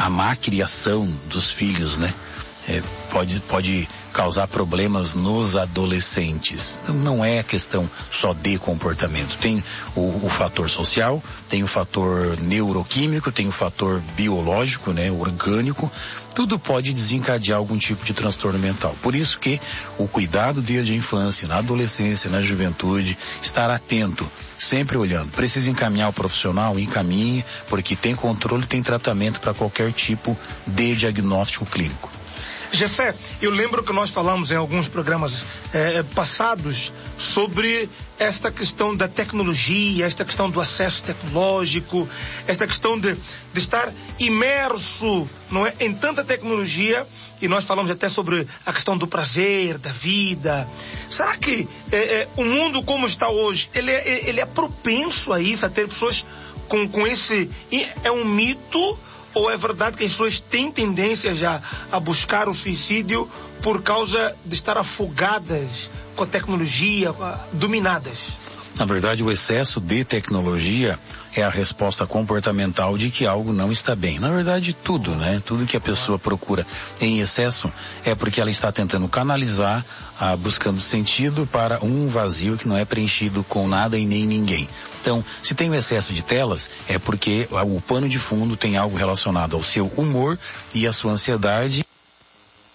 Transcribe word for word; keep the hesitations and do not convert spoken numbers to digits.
a má criação dos filhos, né? É, pode, pode causar problemas nos adolescentes. Não é questão só de comportamento. Tem o, o fator social, tem o fator neuroquímico, tem o fator biológico, né, orgânico. Tudo pode desencadear algum tipo de transtorno mental. Por isso que o cuidado desde a infância, na adolescência, na juventude, estar atento, sempre olhando. Precisa encaminhar o profissional, encaminhe, porque tem controle, tem tratamento para qualquer tipo de diagnóstico clínico. Gessé, eu lembro que nós falamos em alguns programas eh, passados sobre esta questão da tecnologia, esta questão do acesso tecnológico, esta questão de, de estar imerso, não é, em tanta tecnologia, e nós falamos até sobre a questão do prazer, da vida. Será que eh, eh, o mundo como está hoje, ele é, ele é propenso a isso, a ter pessoas com, com esse... É um mito... Ou é verdade que as pessoas têm tendência já a buscar o suicídio por causa de estar afogadas com a tecnologia, dominadas? Na verdade, o excesso de tecnologia é a resposta comportamental de que algo não está bem. Na verdade, tudo, né? Tudo que a pessoa procura em excesso é porque ela está tentando canalizar, ah, buscando sentido para um vazio que não é preenchido com nada e nem ninguém. Então, se tem o excesso de telas, é porque o pano de fundo tem algo relacionado ao seu humor e à sua ansiedade